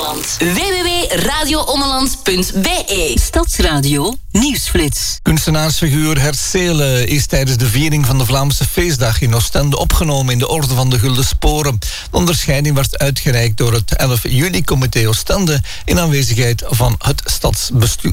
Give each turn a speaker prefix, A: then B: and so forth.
A: Ommeland. www.radioommeland.be.
B: Stadsradio Nieuwsflits.
C: Kunstenaarsfiguur Hersele is tijdens de viering van de Vlaamse feestdag in Oostende opgenomen in de Orde van de Gulden Sporen. De onderscheiding werd uitgereikt door het 11 juli-comité Oostende in aanwezigheid van het stadsbestuur.